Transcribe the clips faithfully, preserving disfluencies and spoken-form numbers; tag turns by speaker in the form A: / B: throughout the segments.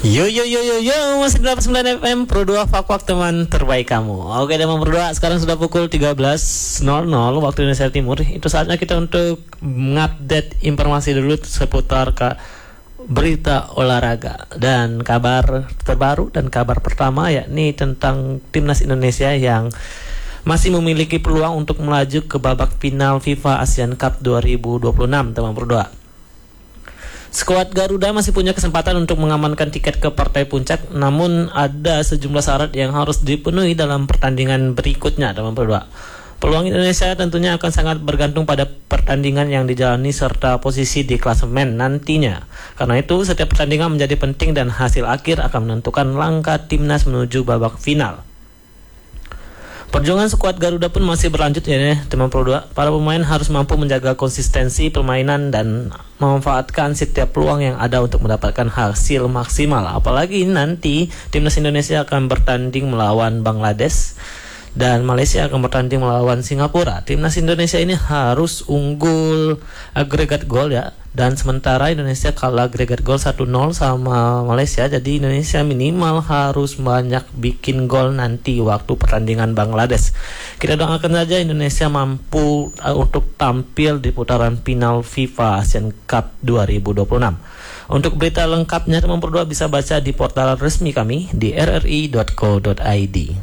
A: Yo yo yo yo yo, masih delapan puluh sembilan F M Pro dua Fakwak, teman terbaik kamu. Oke, teman Pro dua, sekarang sudah pukul tiga belas nol nol waktu Indonesia Timur. Itu saatnya kita untuk mengupdate informasi dulu seputar ke berita olahraga dan kabar terbaru. Dan kabar pertama yakni tentang timnas Indonesia yang masih memiliki peluang untuk melaju ke babak final FIFA Asian Cup dua ribu dua puluh enam, teman Pro dua. Skuad Garuda masih punya kesempatan untuk mengamankan tiket ke partai puncak, namun ada sejumlah syarat yang harus dipenuhi dalam pertandingan berikutnya, teman Pro dua. Peluang Indonesia tentunya akan sangat bergantung pada pertandingan yang dijalani serta posisi di klasemen nantinya. Karena itu, setiap pertandingan menjadi penting dan hasil akhir akan menentukan langkah timnas menuju babak final. Perjuangan skuad Garuda pun masih berlanjut ya, teman Pro dua. Para pemain harus mampu menjaga konsistensi permainan dan memanfaatkan setiap peluang yang ada untuk mendapatkan hasil maksimal. Apalagi nanti timnas Indonesia akan bertanding melawan Bangladesh dan Malaysia akan bertanding melawan Singapura. Timnas Indonesia ini harus unggul agregat gol ya. Dan sementara Indonesia kalah agregat gol satu nol sama Malaysia, jadi Indonesia minimal harus banyak bikin gol nanti waktu pertandingan Bangladesh. Kita doakan saja Indonesia mampu uh, untuk tampil di putaran final FIFA Asian Cup dua ribu dua puluh enam. Untuk berita lengkapnya teman Pro dua bisa baca di portal resmi kami di r r i dot co dot i d.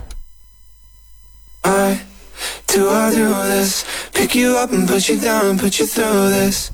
B: I do I do this, pick you up and put you down, put you through this.